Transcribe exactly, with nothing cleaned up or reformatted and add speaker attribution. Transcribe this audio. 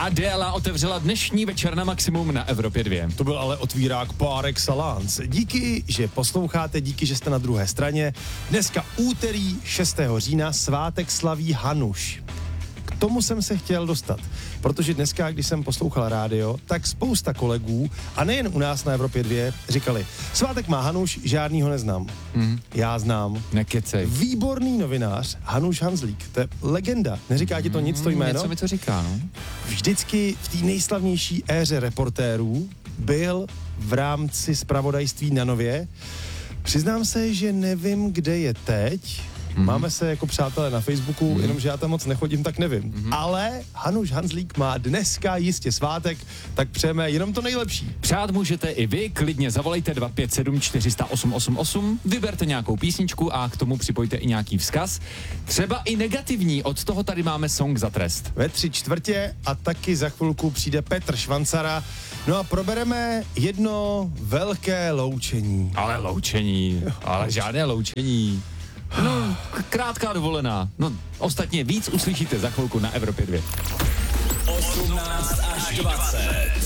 Speaker 1: Adéla otevřela dnešní večer na Maximum na Evropě dva.
Speaker 2: To byl ale otvírák par excellence. Díky, že posloucháte, díky, že jste na druhé straně. Dneska úterý šestého října svátek slaví Hanuš. K tomu jsem se chtěl dostat, protože dneska, když jsem poslouchal rádio, tak spousta kolegů, a nejen u nás na Evropě dva, říkali, svátek má Hanuš, žádnýho neznám.
Speaker 1: Mm.
Speaker 2: Já znám.
Speaker 1: Nekecej.
Speaker 2: Výborný novinář Hanuš Hanzlík, to je legenda. Neříká ti to nic, to jméno?
Speaker 1: Něco mi to říká, no.
Speaker 2: Vždycky v té nejslavnější éře reportérů byl v rámci zpravodajství na Nově. Přiznám se, že nevím, kde je teď. Mm-hmm. Máme se jako přátelé na Facebooku, mm-hmm. jenomže já tam moc nechodím, tak nevím. Mm-hmm. Ale Hanuš Hanzlík má dneska jistě svátek, tak přejeme jenom to nejlepší.
Speaker 1: Přát můžete i vy, klidně zavolejte dva pět sedm čtyři nula osm osm osm, vyberte nějakou písničku a k tomu připojte i nějaký vzkaz. Třeba i negativní, od toho tady máme song za trest.
Speaker 2: Ve tři čtvrtě a taky za chvilku přijde Petr Švancara. No a probereme jedno velké loučení.
Speaker 1: Ale loučení, ale žádné loučení. No, krátká dovolená. No, ostatně víc uslyšíte za chvilku na Evropě dva.
Speaker 3: osmnáct až dvacet